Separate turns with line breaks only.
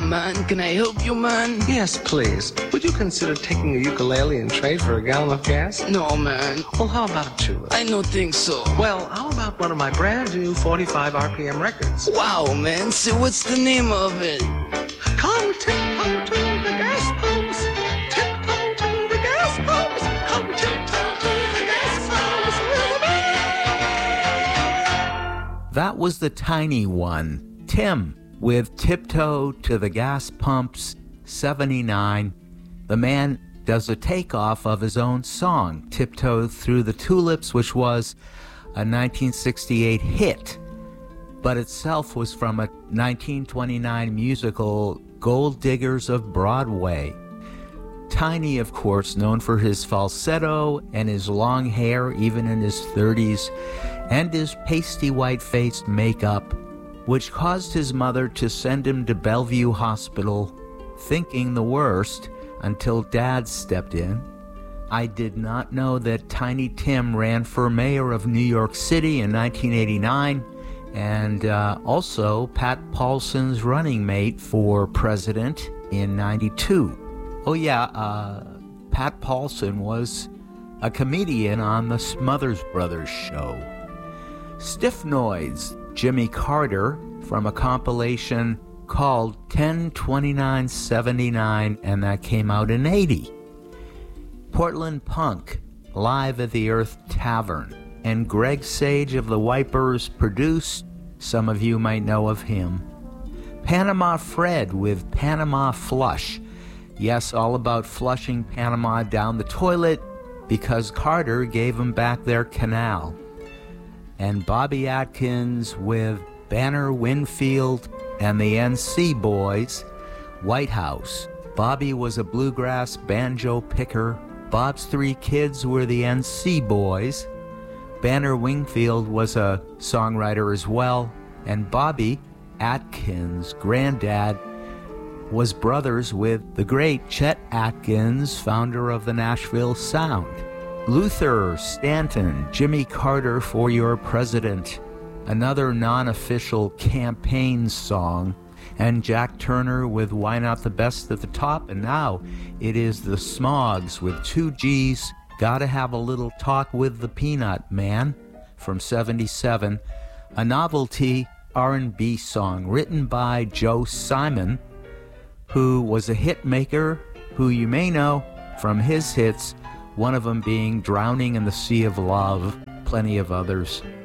man. Can I help you, man?
Yes, please. Would you consider taking a ukulele and trade for a gallon of gas?
No, man.
Well, how about a tulip?
I don't think so.
Well, how about one of my brand new 45 RPM records?
Wow, man. So what's the name of it?
Come tiptoe to the gas pumps. Tiptoe to the gas pumps. Come tiptoe to the gas pumps with me.
That was the tiny one, Tim, with Tiptoe to the Gas Pumps, 79. The man does a takeoff of his own song, Tiptoe Through the Tulips, which was a 1968 hit, but itself was from a 1929 musical, Gold Diggers of Broadway. Tiny, of course, known for his falsetto and his long hair, even in his 30s, and his pasty white-faced makeup, which caused his mother to send him to Bellevue Hospital, thinking the worst, until Dad stepped in. I did not know that Tiny Tim ran for mayor of New York City in 1989, and also Pat Paulson's running mate for president in 92. Oh yeah, Pat Paulson was a comedian on the Smothers Brothers show. Stiffnoids, Jimmy Carter, from a compilation called 10/29/79, and that came out in 80. Portland Punk, live at the Earth Tavern, and Greg Sage of the Wipers produced. Some of you might know of him. Panama Fred with Panama Flush. Yes, all about flushing Panama down the toilet because Carter gave them back their canal. And Bobby Atkins with Banner Winfield and the NC Boys, White House. Bobby was a bluegrass banjo picker. Bob's three kids were the NC Boys. Banner Wingfield was a songwriter as well. And Bobby Atkins, granddad, was brothers with the great Chet Atkins, founder of the Nashville Sound. Luther Stanton, Jimmy Carter for Your President, another non-official campaign song, and Jack Turner with Why Not the Best at the top, and now it is the Smogs with 2 G's, Gotta Have a Little Talk with the Peanut Man from 77, a novelty R&B song written by Joe Simon, who was a hit maker, who you may know from his hits, one of them being Drowning in the Sea of Love, plenty of others.